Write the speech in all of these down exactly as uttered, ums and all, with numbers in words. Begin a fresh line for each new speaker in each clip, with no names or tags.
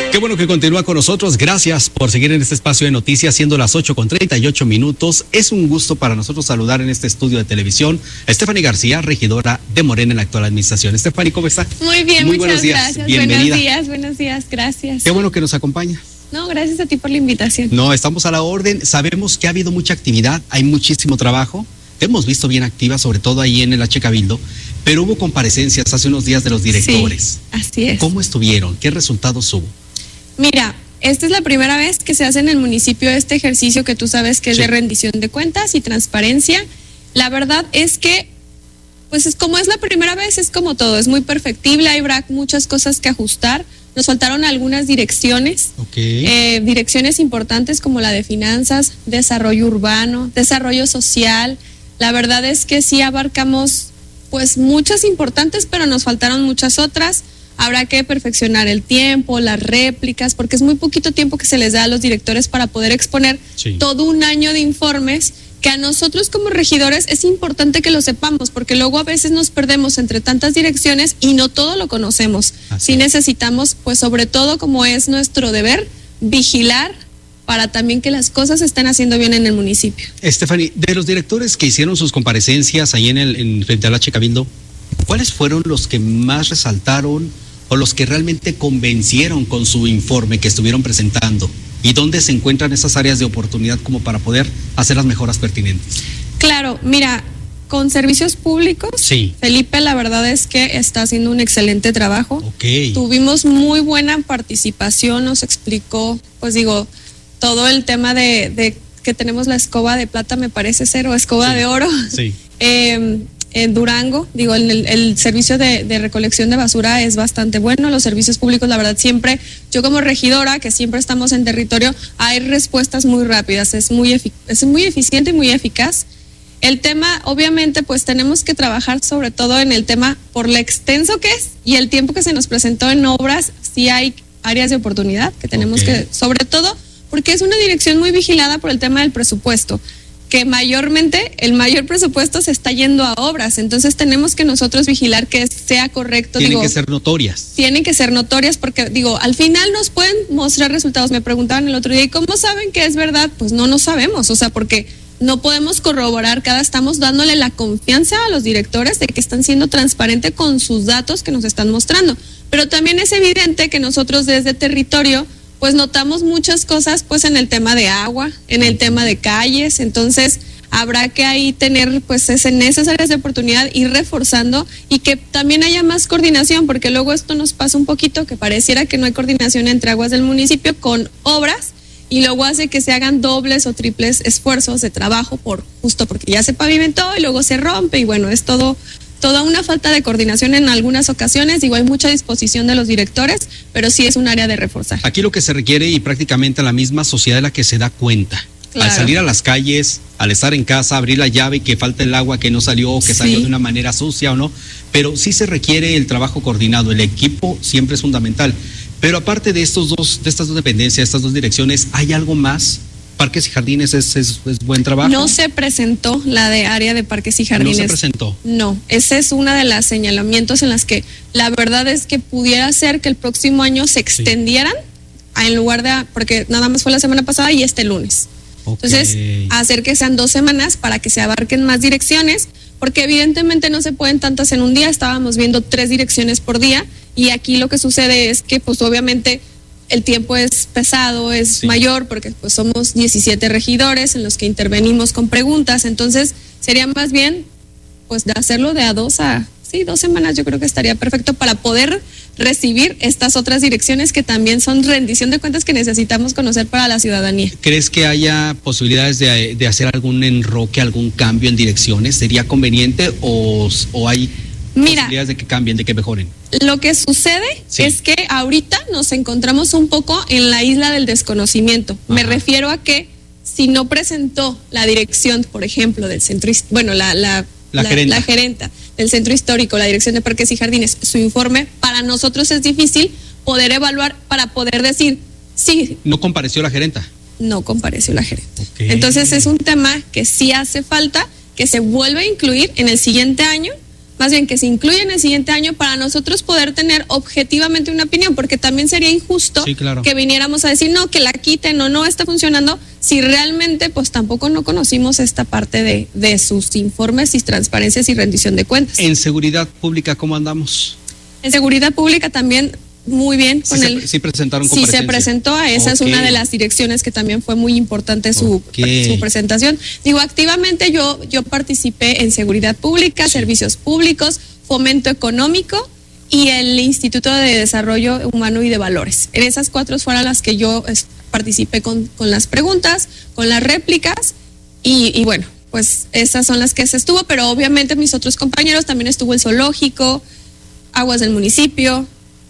Qué bueno que continúa con nosotros. Gracias por seguir en este espacio de noticias, siendo las ocho con treinta y ocho minutos. Es un gusto para nosotros saludar en este estudio de televisión a Stephanie García, regidora de Morena en la actual administración. Stephanie, ¿cómo está?
Muy bien,
Muy
muchas
buenos días.
gracias.
Bienvenida.
Buenos días, buenos días, gracias.
Qué bueno que nos acompaña.
No, gracias a ti por la invitación.
No, estamos a la orden. Sabemos que ha habido mucha actividad, hay muchísimo trabajo. Te hemos visto bien activa, sobre todo ahí en el H Cabildo, pero hubo comparecencias hace unos días de los directores.
Sí, así es.
¿Cómo estuvieron? ¿Qué resultados hubo?
Mira, esta es la primera vez que se hace en el municipio este ejercicio que tú sabes que es
Sí.
de rendición de cuentas y transparencia. La verdad es que, pues es como es la primera vez, es como todo, es muy perfectible, hay muchas cosas que ajustar. Nos faltaron algunas direcciones,
Okay.
eh, direcciones importantes como la de finanzas, desarrollo urbano, desarrollo social. La verdad es que sí abarcamos pues muchas importantes, pero nos faltaron muchas otras. Habrá que perfeccionar el tiempo, las réplicas, porque es muy poquito tiempo que se les da a los directores para poder exponer
Sí.
todo un año de informes, que a nosotros como regidores es importante que lo sepamos, porque luego a veces nos perdemos entre tantas direcciones y no todo lo conocemos.
Así
Sí
es.
necesitamos, pues sobre todo como es nuestro deber, vigilar para también que las cosas se estén haciendo bien en el municipio.
Stephanie, de los directores que hicieron sus comparecencias ahí en el en, frente al H Cabildo, ¿cuáles fueron los que más resaltaron o los que realmente convencieron con su informe que estuvieron presentando? ¿Y dónde se encuentran esas áreas de oportunidad como para poder hacer las mejoras pertinentes?
Claro, mira, con servicios públicos,
Sí.
Felipe, la verdad es que está haciendo un excelente trabajo.
Ok.
Tuvimos muy buena participación, nos explicó, pues digo, todo el tema de, de que tenemos la escoba de plata, me parece ser, o escoba
Sí.
de oro.
Sí.
Eh, en Durango, digo, el, el servicio de, de recolección de basura es bastante bueno. Los servicios públicos, la verdad, siempre, yo como regidora, que siempre estamos en territorio, hay respuestas muy rápidas, es muy, efic- es muy eficiente y muy eficaz. El tema, obviamente, pues tenemos que trabajar sobre todo en el tema por lo extenso que es y el tiempo que se nos presentó en obras. Sí hay áreas de oportunidad que tenemos
Ok.
que, sobre todo, porque es una dirección muy vigilada por el tema del presupuesto, que mayormente el mayor presupuesto se está yendo a obras, entonces tenemos que nosotros vigilar que sea correcto.
Tienen
digo,
que ser notorias.
tienen que ser notorias porque, digo, al final nos pueden mostrar resultados. Me preguntaban el otro día, ¿y cómo saben que es verdad? Pues no, no sabemos, o sea, porque no podemos corroborar cada, estamos dándole la confianza a los directores de que están siendo transparentes con sus datos que nos están mostrando. Pero también es evidente que nosotros desde territorio pues notamos muchas cosas pues en el tema de agua, en el tema de calles, entonces habrá que ahí tener pues ese, en esas áreas de oportunidad ir reforzando y que también haya más coordinación, porque luego esto nos pasa un poquito que pareciera que no hay coordinación entre aguas del municipio con obras y luego hace que se hagan dobles o triples esfuerzos de trabajo por justo porque ya se pavimentó y luego se rompe y bueno, es todo toda una falta de coordinación en algunas ocasiones. Digo, hay mucha disposición de los directores, pero sí es un área de reforzar.
Aquí lo que se requiere y prácticamente la misma sociedad es la que se da cuenta.
Claro.
Al salir a las calles, al estar en casa, abrir la llave y que falta el agua que no salió o que
Sí.
salió de una manera sucia o no, pero sí se requiere el trabajo coordinado, el equipo siempre es fundamental. Pero aparte de estos dos, de estas dos dependencias, estas dos direcciones, ¿hay algo más? Parques y Jardines es, es, es buen trabajo.
No se presentó la de área de parques y jardines.
No se presentó.
No, ese es una de las señalamientos en las que la verdad es que pudiera ser que el próximo año se extendieran a, en lugar de, porque nada más fue la semana pasada y este lunes.
Ok.
Entonces, hacer que sean dos semanas para que se abarquen más direcciones, porque evidentemente no se pueden tantas en un día, estábamos viendo tres direcciones por día y aquí lo que sucede es que pues obviamente el tiempo es pesado, es
Sí.
mayor, porque pues somos diecisiete regidores en los que intervenimos con preguntas, entonces sería más bien pues de hacerlo de a dos a, sí, dos semanas yo creo que estaría perfecto para poder recibir estas otras direcciones que también son rendición de cuentas que necesitamos conocer para la ciudadanía.
¿Crees que haya posibilidades de, de hacer algún enroque, algún cambio en direcciones? ¿Sería conveniente o, o hay
Mira,
posibilidades de que cambien, de que mejoren?
Lo que sucede
Sí.
es que ahorita nos encontramos un poco en la isla del desconocimiento. Me
Ajá.
refiero a que si no presentó la dirección, por ejemplo, del centro, his- bueno, la, la,
La gerenta.
la gerenta del centro histórico, la dirección de parques y jardines, su informe, para nosotros es difícil poder evaluar para poder decir, sí,
¿No compareció la gerenta?
no compareció la gerenta.
Ok.
Entonces es un tema que sí hace falta que se vuelva a incluir en el siguiente año más bien que se incluya en el siguiente año para nosotros poder tener objetivamente una opinión, porque también sería injusto
sí, claro.
que viniéramos a decir, no, que la quiten o no está funcionando, si realmente pues tampoco no conocimos esta parte de, de sus informes y transparencias y rendición de cuentas.
En seguridad pública, ¿cómo andamos?
En seguridad pública también muy bien. Con
sí,
el,
se, sí presentaron
Sí se presentó, a esa okay. es una de las direcciones que también fue muy importante su, okay. su presentación. Digo, activamente yo, yo participé en seguridad pública, sí. servicios públicos, fomento económico y el Instituto de Desarrollo Humano y de Valores. En esas cuatro fueron las que yo participé con, con las preguntas, con las réplicas y, y bueno, pues esas son las que se estuvo, pero obviamente mis otros compañeros también estuvo el zoológico, aguas del municipio.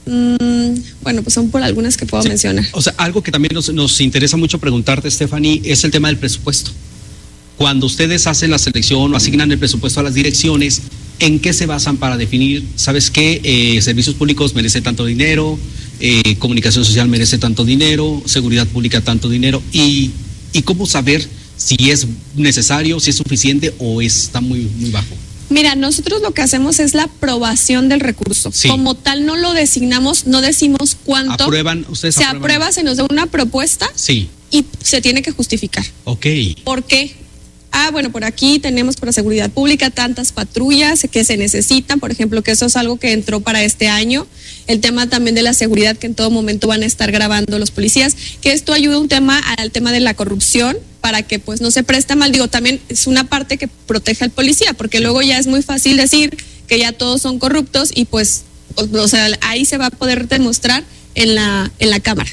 Mm, bueno, pues son por algunas que puedo sí. mencionar.
O sea, algo que también nos, nos interesa mucho preguntarte, Stephanie, es el tema del presupuesto. Cuando ustedes hacen la selección o asignan el presupuesto a las direcciones, ¿en qué se basan para definir, sabes qué, eh, servicios públicos merece tanto dinero, eh, comunicación social merece tanto dinero, seguridad pública tanto dinero, y, y cómo saber si es necesario, si es suficiente o está muy, muy bajo?
Mira, nosotros lo que hacemos es la aprobación del recurso.
Sí.
Como tal no lo designamos, no decimos cuánto.
¿Aprueban? ¿Ustedes
se
aprueban?
aprueba, se nos da una propuesta
sí.
y se tiene que justificar.
Ok.
¿Por qué? Ah, bueno, por aquí tenemos para seguridad pública tantas patrullas que se necesitan, por ejemplo, que eso es algo que entró para este año. El tema también de la seguridad, que en todo momento van a estar grabando los policías, que esto ayuda un tema al tema de la corrupción, para que pues no se preste mal. Digo, también es una parte que protege al policía, porque luego ya es muy fácil decir que ya todos son corruptos y pues, o, o sea, ahí se va a poder demostrar en la, en la cámara.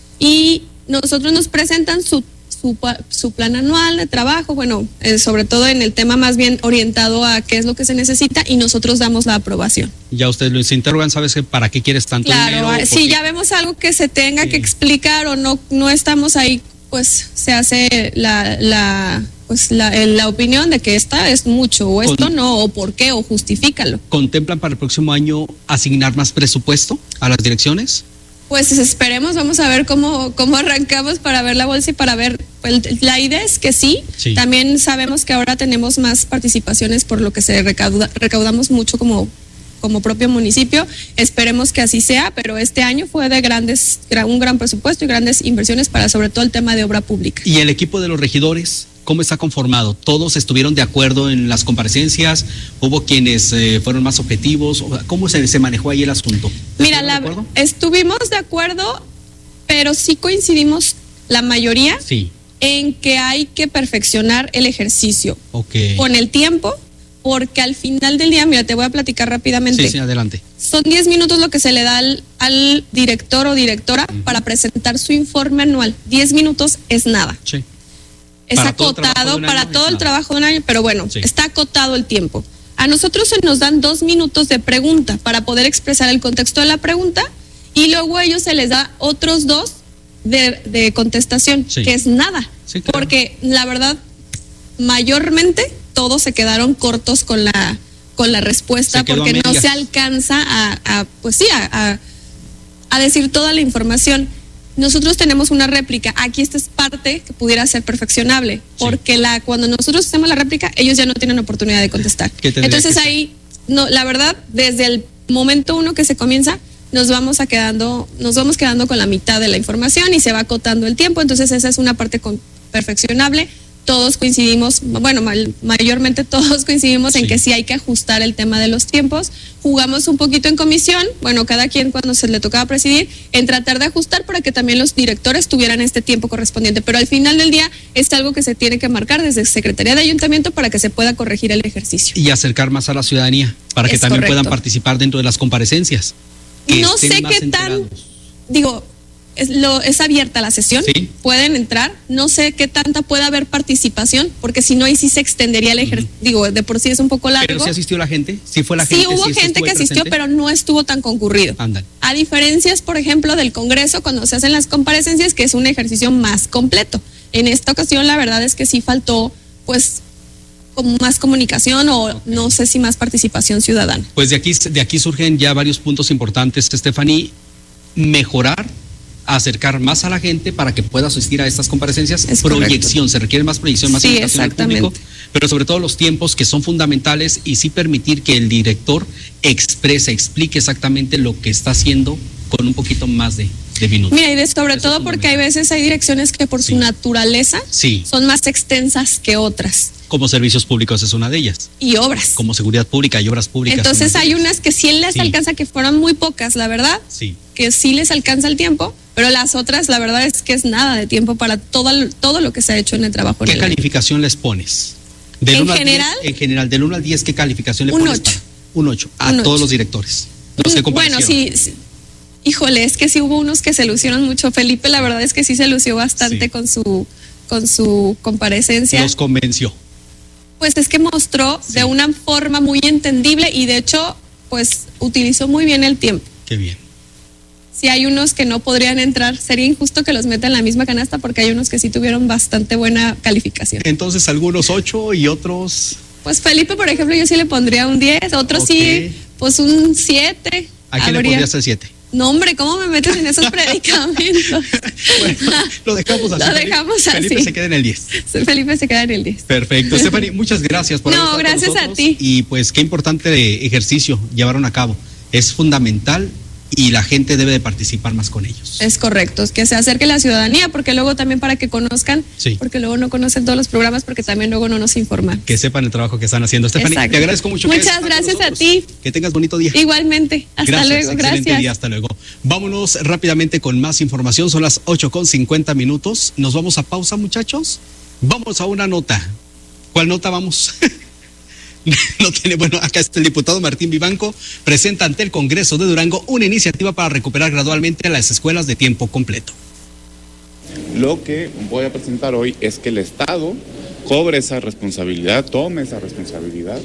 Y nosotros nos presentan su Su, su plan anual de trabajo, bueno, eh, sobre todo en el tema más bien orientado a qué es lo que se necesita y nosotros damos la aprobación.
Ya ustedes los interrogan, ¿sabes para qué quieres tanto
claro,
dinero?
Claro, si ya vemos algo que se tenga sí. que explicar o no no estamos ahí, pues se hace la la pues la, la opinión de que esta es mucho o esto Con, no, o por qué, o justifícalo.
¿Contemplan para el próximo año asignar más presupuesto a las direcciones?
Pues esperemos, vamos a ver cómo, cómo arrancamos para ver la bolsa y para ver, pues, la idea es que sí. sí, también sabemos que ahora tenemos más participaciones por lo que se recauda, recaudamos mucho como, como propio municipio, esperemos que así sea, pero este año fue de grandes, un gran presupuesto y grandes inversiones para sobre todo el tema de obra pública.
¿Y el equipo de los regidores? ¿Cómo está conformado? ¿Todos estuvieron de acuerdo en las comparecencias? ¿Hubo quienes eh, fueron más objetivos? ¿Cómo se, se manejó ahí el asunto?
Mira, la, de estuvimos de acuerdo, pero sí coincidimos la mayoría
sí.
en que hay que perfeccionar el ejercicio
okay.
con el tiempo, porque al final del día, mira, te voy a platicar rápidamente.
Sí, sí, adelante.
Son diez minutos lo que se le da al, al director o directora uh-huh. para presentar su informe anual. diez minutos es nada.
Sí.
Es
para
acotado
todo
para todo el trabajo de un año, pero bueno,
sí.
está acotado el tiempo. A nosotros se nos dan dos minutos de pregunta para poder expresar el contexto de la pregunta y luego a ellos se les da otros dos de, de contestación,
sí.
que es nada.
Sí, claro.
Porque la verdad, mayormente todos se quedaron cortos con la con la respuesta porque no se alcanza a, a pues sí, a, a, a decir toda la información. Nosotros tenemos una réplica, aquí esta es parte que pudiera ser perfeccionable, porque sí. la cuando nosotros hacemos la réplica, ellos ya no tienen oportunidad de contestar. Entonces ahí, no, la verdad, desde el momento uno que se comienza, nos vamos a quedando, nos vamos quedando con la mitad de la información y se va acotando el tiempo, entonces esa es una parte con, perfeccionable. Todos coincidimos, bueno, mal, mayormente todos coincidimos sí. en que sí hay que ajustar el tema de los tiempos. Jugamos un poquito en comisión, bueno, cada quien cuando se le tocaba presidir, en tratar de ajustar para que también los directores tuvieran este tiempo correspondiente. Pero al final del día es algo que se tiene que marcar desde Secretaría de Ayuntamiento para que se pueda corregir el ejercicio.
Y acercar más a la ciudadanía, para que
es
también
correcto.
puedan participar dentro de las comparecencias.
No sé qué tan, digo... Es, lo, es abierta la sesión,
sí.
pueden entrar, no sé qué tanta puede haber participación, porque si no ahí sí se extendería el ejercicio, uh-huh. digo, de por sí es un poco largo.
¿Pero sí asistió la gente? ¿Sí fue la
sí
gente?
Hubo
¿Sí
gente que asistió, presente? Pero no estuvo tan concurrido.
Andan.
A diferencias, por ejemplo, del Congreso, cuando se hacen las comparecencias, que es un ejercicio más completo. En esta ocasión la verdad es que sí faltó, pues, como más comunicación o okay. no sé si más participación ciudadana.
Pues de aquí, de aquí surgen ya varios puntos importantes, Stephanie. Mejorar acercar más a la gente para que pueda asistir a estas comparecencias.
Es
proyección,
correcto.
se requiere más proyección, más
Sí,
invitación al
exactamente.
público, pero sobre todo los tiempos que son fundamentales y sí permitir que el director exprese, explique exactamente lo que está haciendo con un poquito más de, de minutos.
Mira, y de, sobre
Eso
todo
es
porque hay veces hay direcciones que por
Sí.
su naturaleza
Sí,
son más extensas que otras
como servicios públicos es una de ellas,
y obras.
como seguridad pública y obras públicas.
Entonces
son
hay
ellas.
unas que sí les
Sí.
alcanza, que fueron muy pocas, la verdad,
Sí.
que sí les alcanza el tiempo, pero las otras, la verdad es que es nada de tiempo para todo, todo lo que se ha hecho en el trabajo. En
¿Qué
el año.
calificación les pones? Del
¿En
uno al
general?
diez, en general, del uno al diez, ¿qué calificación le
Un
pones?
ocho.
para- Un ocho. A
Un
todos
ocho.
los directores. Los que
Bueno,
comparecieron.
sí, sí. Híjole, es que sí hubo unos que se lucieron mucho. Felipe, la verdad es que sí se lució bastante
Sí.
con su con su comparecencia.
Los convenció.
Pues es que mostró
Sí.
de una forma muy entendible y de hecho, pues utilizó muy bien el tiempo.
Qué bien.
Si hay unos que no podrían entrar, sería injusto que los metan en la misma canasta porque hay unos que sí tuvieron bastante buena calificación.
Entonces, algunos ocho y otros.
Pues Felipe, por ejemplo, yo sí le pondría un diez, otros
Ok.
sí, pues un siete.
¿A quién le
Habría-
pondrías el siete?
No, hombre, ¿cómo me metes en esos predicamentos?
Bueno, lo dejamos así.
Lo
Felipe.
dejamos
Felipe
así.
se queda en el diez.
Felipe se queda en el diez.
Perfecto. Stephanie, muchas gracias por
No,
haber estado con
gracias a
nosotros.
ti.
Y pues qué importante ejercicio llevaron a cabo. Es fundamental y la gente debe de participar más con ellos.
Es correcto, es que se acerque la ciudadanía, porque luego también para que conozcan,
Sí.
porque luego no conocen todos los programas, porque también luego no nos informan.
Que sepan el trabajo que están haciendo. Stephanie,
Exacto.
te agradezco mucho. que
Muchas
hayas estado con
gracias a
nosotros.
ti.
Que tengas bonito día.
Igualmente, hasta
Gracias,
luego,
excelente
gracias.
día, hasta luego. Vámonos rápidamente con más información, son las ocho con cincuenta minutos. Nos vamos a pausa, muchachos. Vamos a una nota. ¿Cuál nota vamos? No tiene, bueno, acá está el diputado Martín Vivanco, presenta ante el Congreso de Durango una iniciativa para recuperar gradualmente las escuelas de tiempo completo.
Lo que voy a presentar hoy es que el Estado cobre esa responsabilidad, tome esa responsabilidad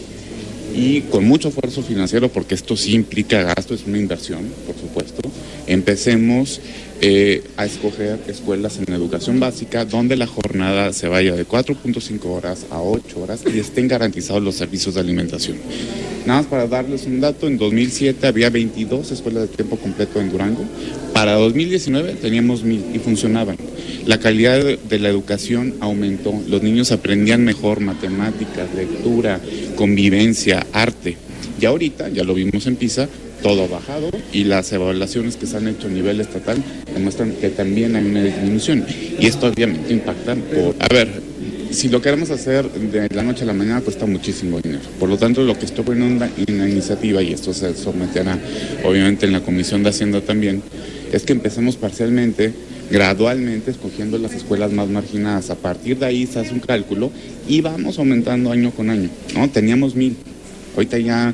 y con mucho esfuerzo financiero, porque esto sí implica gasto, es una inversión, por supuesto, empecemos eh, a escoger escuelas en educación básica donde la jornada se vaya de cuatro punto cinco horas a ocho horas y estén garantizados los servicios de alimentación. Nada más para darles un dato, en dos mil siete había veintidós escuelas de tiempo completo en Durango, para dos mil diecinueve teníamos mil y funcionaban. La calidad de, de la educación aumentó, los niños aprendían mejor matemáticas, lectura, convivencia, arte. Y ahorita, ya lo vimos en PISA, todo ha bajado y las evaluaciones que se han hecho a nivel estatal demuestran que también hay una disminución. Y esto obviamente impacta por... A ver, si lo queremos hacer de la noche a la mañana cuesta muchísimo dinero. Por lo tanto, lo que estoy poniendo en la iniciativa, y esto se someterá obviamente en la Comisión de Hacienda también, es que empecemos parcialmente, gradualmente, escogiendo las escuelas más marginadas. A partir de ahí se hace un cálculo y vamos aumentando año con año, ¿no? Teníamos mil. Ahorita ya,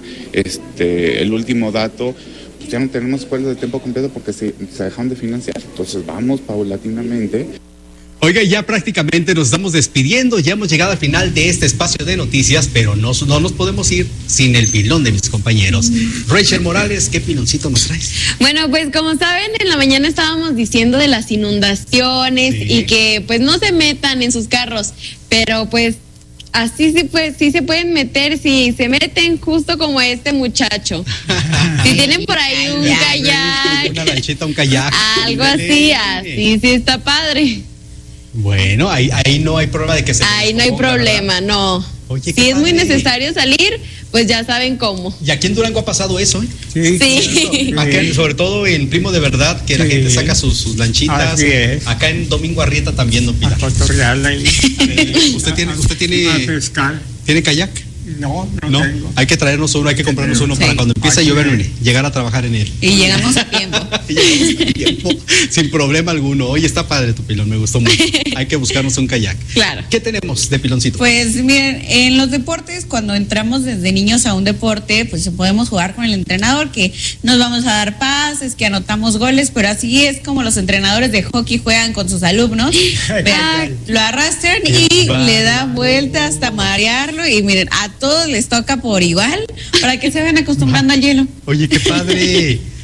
este, el último dato, pues ya no tenemos escuelas de tiempo completo porque se, se dejaron de financiar. Entonces vamos paulatinamente.
Oiga, ya prácticamente nos estamos despidiendo, ya hemos llegado al final de este espacio de noticias, pero no, no nos podemos ir sin el pilón de mis compañeros. Rachel Morales, ¿qué piloncito nos traes?
Bueno, pues como saben, en la mañana estábamos diciendo de las inundaciones
Sí.
y que pues no se metan en sus carros, pero pues así sí, pues, sí se pueden meter si se meten justo como este muchacho. Si tienen por ahí un kayak,
Una lancheta, un kayak.
algo así, así sí está padre.
Bueno, ahí, ahí no hay problema de que se...
Ahí no hay
descomponga,
problema,
¿verdad?
no.
Oye, qué
Si es muy
padre.
necesario salir, pues ya saben cómo.
Y aquí en Durango ha pasado eso, ¿eh?
Sí.
Sí.
Acá, en- sobre todo en Primo de Verdad, que la
Sí.
gente saca sus, sus lanchitas.
Así es.
Acá en Domingo Arrieta también, don
A
Pilar.
cotorrearla y
Eh, ¿Usted tiene, usted
a
tiene,
pescar.
tiene kayak?
No, no,
No,
tengo.
hay que traernos uno, hay que comprarnos uno
Sí.
para cuando empiece a
Aquí
llover,
es.
llegar a trabajar en él.
Y llegamos a tiempo.
Y llegamos a tiempo, sin problema alguno. Oye, está padre tu pilón, me gustó mucho. Hay que buscarnos un kayak.
Claro.
¿Qué tenemos de piloncito?
Pues miren, en los deportes, cuando entramos desde niños a un deporte, pues podemos jugar con el entrenador, que nos vamos a dar pases, que anotamos goles, pero así es como los entrenadores de hockey juegan con sus alumnos. Vean, lo arrastran y
padre.
le dan vuelta hasta marearlo y miren, a todos les toca por igual para que se vayan acostumbrando al hielo.
Oye, qué padre.
Ay,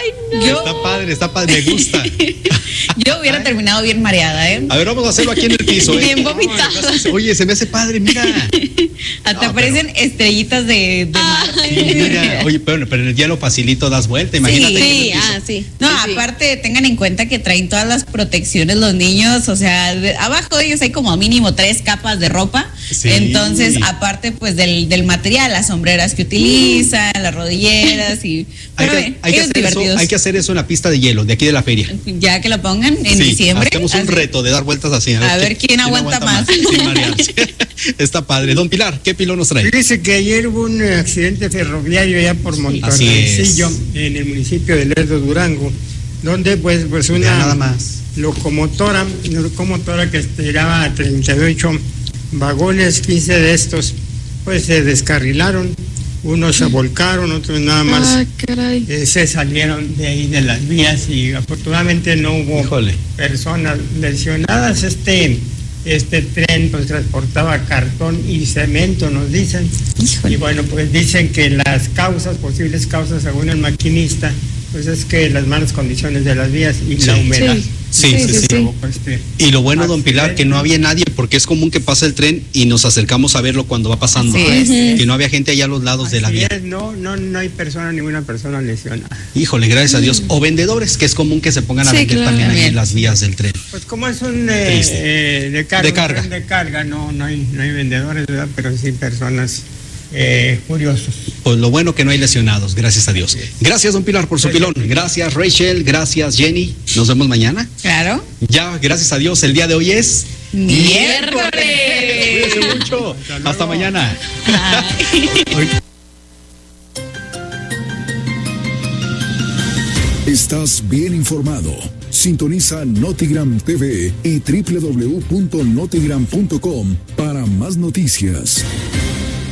no.
Yo-
Está padre, está padre, me gusta.
Yo hubiera terminado bien mareada, ¿eh?
A ver, vamos a hacerlo aquí en el piso. ¿eh?
Bien vomitada.
Oye, se me hace padre, mira.
Hasta
No,
aparecen estrellitas de, de mar.
Sí, mira. Oye, pero, pero en el hielo facilito das vuelta, imagínate.
Sí,
aquí en el
Sí,
piso.
ah, sí.
No,
Sí, sí.
aparte tengan en cuenta que traen todas las protecciones los niños, o sea, de- abajo de ellos hay como mínimo tres capas de ropa.
Sí.
Entonces, aparte pues del, del material, las sombreras que utilizan, las rodilleras y
Hay
pero,
que,
eh,
hay, que
ellos
hacer eso,
divertidos.
hay que hacer eso en la pista de hielo de aquí de la feria.
Ya que lo pongan en
Sí,
diciembre.
hacemos un
así.
reto de dar vueltas así.
A ver quién aguanta más.
Sin marearse. Está padre. Don Pilar, ¿qué pilón nos trae?
Fíjese que ayer hubo un accidente ferroviario allá por
Así
Montornecillo,
es.
en el municipio de Lerdo, Durango, donde pues, pues
Vea
una
nada más.
locomotora, una locomotora que tiraba treinta y ocho vagones, quince de estos, pues se descarrilaron, unos se volcaron, otros nada más
Ah, caray.
eh, se salieron de ahí de las vías y afortunadamente no hubo
Híjole.
personas lesionadas. Este este tren pues transportaba cartón y cemento, nos dicen.
Híjole.
Y bueno, pues dicen que las causas, posibles causas según el maquinista, pues es que las malas condiciones de las vías y
Sí.
la humedad.
Sí, sí, sí.
Provocó este
Y lo bueno, don Pilar,
accidente.
que no había nadie, porque es común que pase el tren y nos acercamos a verlo cuando va pasando.
Así es.
Que no había gente allá a los lados de la
Así
vía.
es, no, no, no hay persona, ninguna persona lesionada.
Híjole, gracias a Dios. O vendedores, que es común que se pongan a
Sí,
vender
claro.
también ahí
También.
en las vías del tren.
Pues como es un eh,
Triste.
eh, de carga,
De
un
carga.
tren de carga, no, no hay, no hay vendedores, ¿verdad? Pero sí personas eh, curiosos.
Pues lo bueno que no hay lesionados, gracias a Dios. Gracias, don Pilar, por su pilón. Gracias, Rachel. Gracias, Jenny. Nos vemos mañana.
Claro.
Ya, gracias a Dios, el día de hoy es
Miércoles.
Cuídense mucho.
Hasta
Hasta
luego.
mañana.
Estás bien informado. Sintoniza Notigram T V y doble u doble u doble u punto notigram punto com para más noticias.